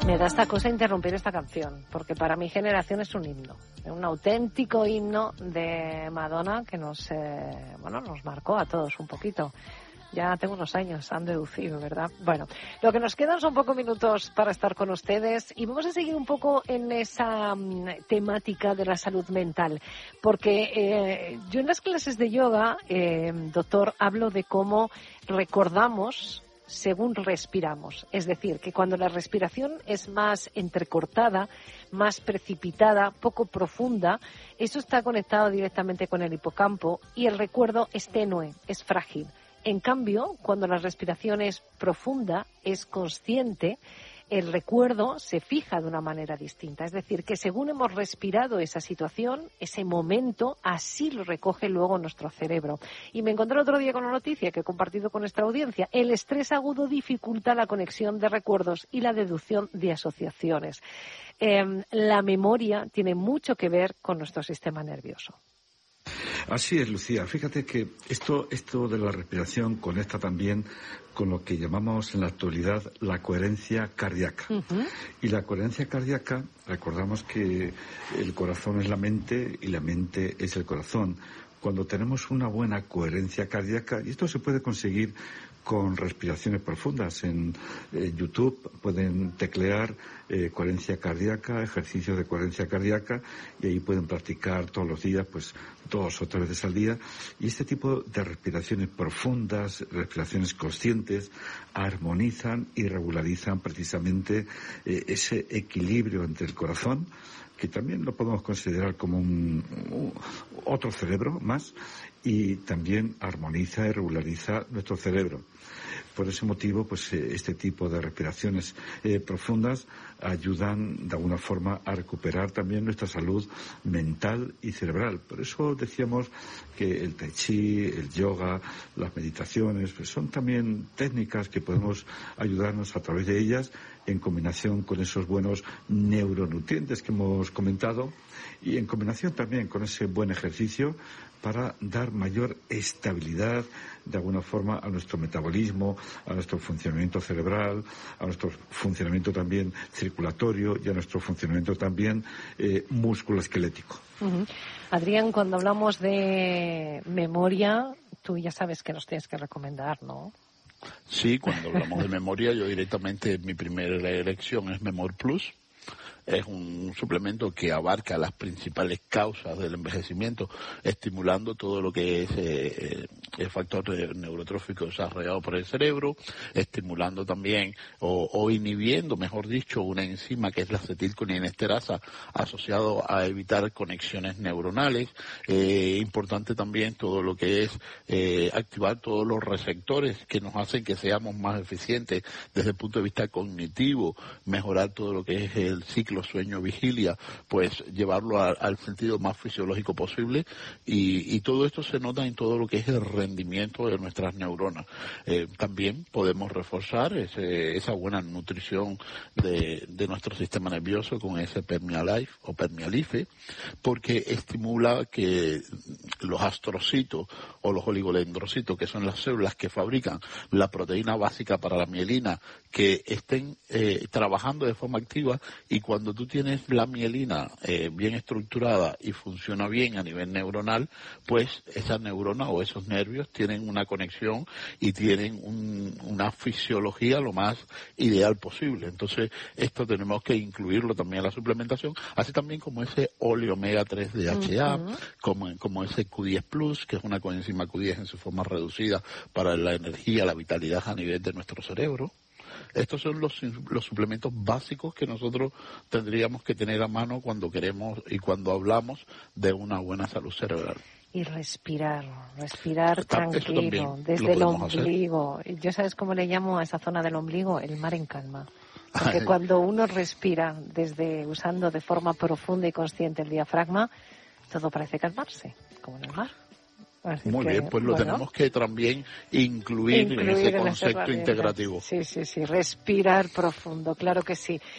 Me da esta cosa interrumpir esta canción, porque para mi generación es un himno, un auténtico himno de Madonna que nos marcó a todos un poquito. Ya tengo unos años, han deducido, ¿verdad? Bueno, lo que nos quedan son pocos minutos para estar con ustedes y vamos a seguir un poco en esa temática de la salud mental, porque yo en las clases de yoga, doctor, hablo de cómo recordamos según respiramos. Es decir, que cuando la respiración es más entrecortada, más precipitada, poco profunda, eso está conectado directamente con el hipocampo y el recuerdo es tenue, es frágil. En cambio, cuando la respiración es profunda, es consciente, el recuerdo se fija de una manera distinta. Es decir, que según hemos respirado esa situación, ese momento, así lo recoge luego nuestro cerebro. Y me encontré otro día con una noticia que he compartido con nuestra audiencia. El estrés agudo dificulta la conexión de recuerdos y la deducción de asociaciones. La memoria tiene mucho que ver con nuestro sistema nervioso. Así es, Lucía. Fíjate que esto de la respiración conecta también con lo que llamamos en la actualidad la coherencia cardíaca. Uh-huh. Y la coherencia cardíaca, recordamos que el corazón es la mente y la mente es el corazón. Cuando tenemos una buena coherencia cardíaca, y esto se puede conseguir con respiraciones profundas. En YouTube pueden teclear coherencia cardíaca, ejercicios de coherencia cardíaca, y ahí pueden practicar todos los días, pues 2 o 3 veces al día. Y este tipo de respiraciones profundas, respiraciones conscientes, armonizan y regularizan precisamente ese equilibrio entre el corazón, que también lo podemos considerar como otro cerebro más, y también armoniza y regulariza nuestro cerebro. Por ese motivo, pues este tipo de respiraciones profundas ayudan de alguna forma a recuperar también nuestra salud mental y cerebral. Por eso decíamos que el tai chi, el yoga, las meditaciones, pues son también técnicas que podemos ayudarnos a través de ellas, en combinación con esos buenos neuronutrientes que hemos comentado y en combinación también con ese buen ejercicio para dar mayor estabilidad de alguna forma a nuestro metabolismo, a nuestro funcionamiento cerebral, a nuestro funcionamiento también circulatorio y a nuestro funcionamiento también musculoesquelético. Uh-huh. Adrián, cuando hablamos de memoria, tú ya sabes que nos tienes que recomendar, ¿no? Sí, cuando hablamos de memoria, yo directamente mi primera elección es Memor Plus. Es un suplemento que abarca las principales causas del envejecimiento, estimulando todo lo que es el factor neurotrófico desarrollado por el cerebro, estimulando también o inhibiendo, mejor dicho, una enzima que es la acetilcolinesterasa, asociado a evitar conexiones neuronales. Importante también todo lo que es activar todos los receptores que nos hacen que seamos más eficientes desde el punto de vista cognitivo, mejorar todo lo que es el ciclo sueño-vigilia, pues llevarlo al sentido más fisiológico posible y todo esto se nota en todo lo que es el rendimiento de nuestras neuronas. También podemos reforzar esa buena nutrición de nuestro sistema nervioso con ese Permialife o Permialife, porque estimula que los astrocitos o los oligodendrocitos, que son las células que fabrican la proteína básica para la mielina, que estén trabajando de forma activa, y cuando tú tienes la mielina bien estructurada y funciona bien a nivel neuronal, pues esas neuronas o esos nervios tienen una conexión y tienen una fisiología lo más ideal posible. Entonces, esto tenemos que incluirlo también en la suplementación, así también como ese óleo omega 3 DHA, uh-huh. como ese Q10 Plus, que es una coenzima Q10 en su forma reducida para la energía, la vitalidad a nivel de nuestro cerebro. Estos son los suplementos básicos que nosotros tendríamos que tener a mano cuando queremos y cuando hablamos de una buena salud cerebral. Y respirar tranquilo, desde el ombligo. Hacer. Yo, ¿sabes cómo le llamo a esa zona del ombligo? El mar en calma. Porque cuando uno respira usando de forma profunda y consciente el diafragma, todo parece calmarse, como en el mar. Muy bien, pues lo tenemos que también incluir en ese concepto integrativo. Sí, respirar profundo, claro que sí.